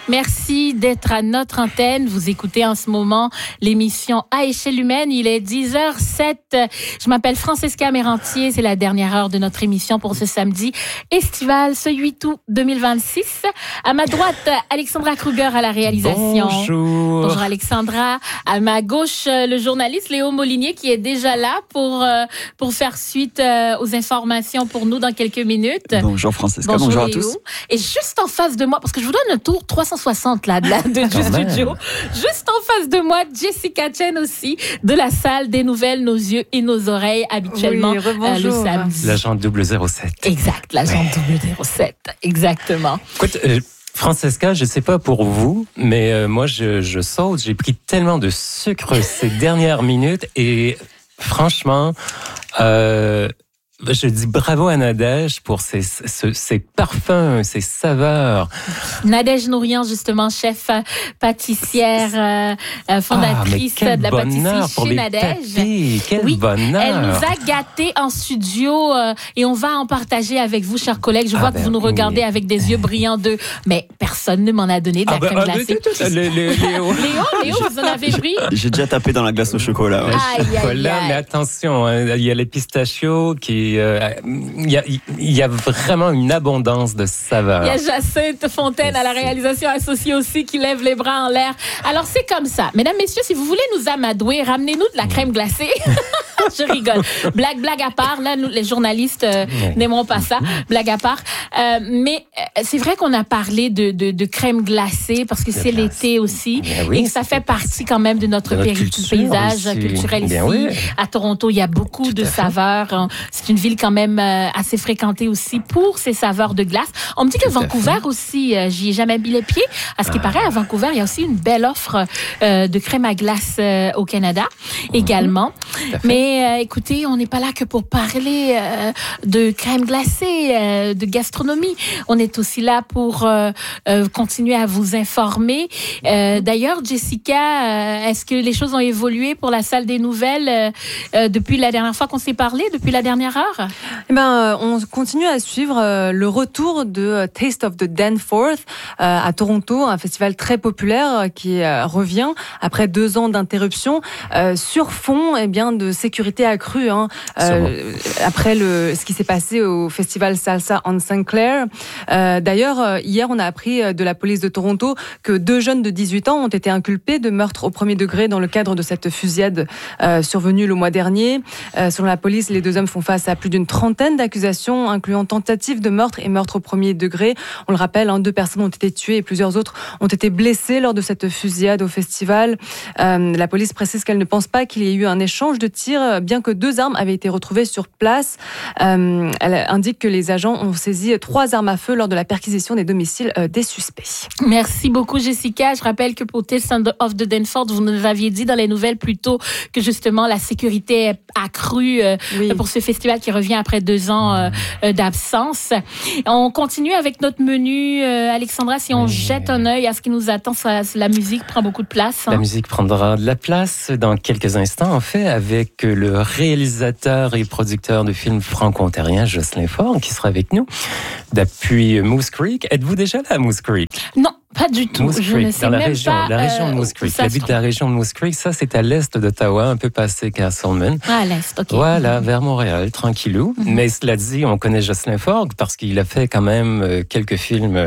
Merci d'être à notre antenne. Vous écoutez en ce moment l'émission À échelle humaine. Il est 10h07. Je m'appelle Francesca Mérantier. C'est la dernière heure de notre émission pour ce samedi estival, ce 8 août 2026. À ma droite, Alexandra Kruger à la réalisation. Bonjour. Bonjour Alexandra. À ma gauche, le journaliste Léo Molinier qui est déjà là pour faire suite aux informations pour nous dans quelques minutes. Bonjour Francesca, bonjour à tous. Et juste en face de moi, parce que je vous donne un tour 360 là, du studio, juste en face de moi, Jessica Chen aussi, de la salle des nouvelles, nos yeux et nos oreilles, habituellement le samedi. L'agent 007. Exact, l'agent 007, exactement. Écoute, Francesca, je sais pas pour vous, mais moi je saute, j'ai pris tellement de sucre ces dernières minutes et franchement, je dis bravo à Nadège pour ses parfums, ses saveurs. Nadège Nourian, justement, chef pâtissière, fondatrice de la pâtisserie chez Nadège. Quel bonheur! Elle nous a gâtés en studio et on va en partager avec vous, chers collègues. Je vois que vous nous regardez avec des yeux brillants mais personne ne m'en a donné de la crème glacée. Léo, vous en avez pris? J'ai déjà tapé dans la glace au chocolat. Ouais. Mais attention, il y a les pistachios qui... Il y a vraiment une abondance de saveurs. Il y a Jacinthe Fontaine à la réalisation associée aussi qui lève les bras en l'air. Alors c'est comme ça. Mesdames, messieurs, si vous voulez nous amadouer, ramenez-nous de la crème glacée. Je rigole. Blague à part. Là, nous, les journalistes, n'aimeront pas ça. Blague à part. Mais c'est vrai qu'on a parlé de crème glacée parce que c'est l'été aussi et que ça fait partie quand même de notre paysage culturel ici. À Toronto, il y a beaucoup de saveurs. C'est une ville quand même assez fréquentée aussi pour ses saveurs de glace. On me dit que Vancouver aussi, j'y ai jamais mis les pieds. À ce qui paraît, à Vancouver, il y a aussi une belle offre de crème à glace au Canada également. Mais écoutez, on n'est pas là que pour parler de crème glacée, de gastronomie. On est aussi là pour continuer à vous informer. D'ailleurs, Jessica, est-ce que les choses ont évolué pour la salle des nouvelles depuis la dernière fois qu'on s'est parlé, depuis la dernière heure? On continue à suivre le retour de Taste of the Danforth à Toronto, un festival très populaire qui revient après 2 ans d'interruption sur fond de sécurité accrue après ce qui s'est passé au festival Salsa on St. Clair. D'ailleurs, hier, on a appris de la police de Toronto que 2 jeunes de 18 ans ont été inculpés de meurtre au premier degré dans le cadre de cette fusillade survenue le mois dernier. Selon la police, les 2 hommes font face à plus d'une trentaine d'accusations, incluant tentative de meurtre et meurtre au premier degré. On le rappelle, 2 personnes ont été tuées et plusieurs autres ont été blessées lors de cette fusillade au festival. La police précise qu'elle ne pense pas qu'il y ait eu un échange de tirs, bien que 2 armes avaient été retrouvées sur place. Elle indique que les agents ont saisi 3 armes à feu lors de la perquisition des domiciles des suspects. Merci beaucoup, Jessica. Je rappelle que pour Taste of the Danforth, vous nous aviez dit dans les nouvelles plus tôt que justement la sécurité est accrue pour ce festival qui revient après 2 ans d'absence. On continue avec notre menu, Alexandra. Si on jette un œil à ce qui nous attend, la musique prend beaucoup de place. La musique prendra de la place dans quelques instants, en fait, avec le réalisateur et producteur de films franco-ontariens, Jocelyn Faure, qui sera avec nous depuis Moose Creek. Êtes-vous déjà là à Moose Creek? Non, pas du tout. Moose je Creek, ne sais dans la même région, pas. La région de Moose Creek. J'habite la région de Moose Creek. Ça, c'est à l'est d'Ottawa, un peu passé Castleman. À l'est, OK. Voilà, vers Montréal, tranquillou. Mais cela dit, on connaît Jocelyn Faure parce qu'il a fait quand même quelques films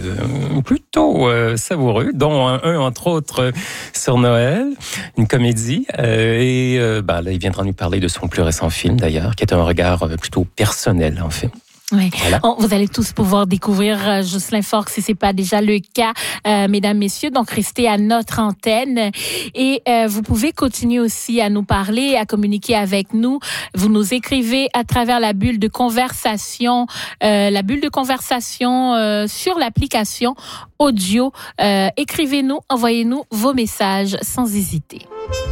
plutôt savoureux, dont un entre autres sur Noël, une comédie. Là, il viendra nous parler de son plus récent film, d'ailleurs, qui est un regard plutôt personnel, en fait. Oui. Voilà. Vous allez tous pouvoir découvrir Jocelyn Faure si c'est pas déjà le cas, mesdames, messieurs. Donc, restez à notre antenne et vous pouvez continuer aussi à nous parler, à communiquer avec nous. Vous nous écrivez à travers la bulle de conversation, sur l'application audio. Écrivez-nous, envoyez-nous vos messages sans hésiter.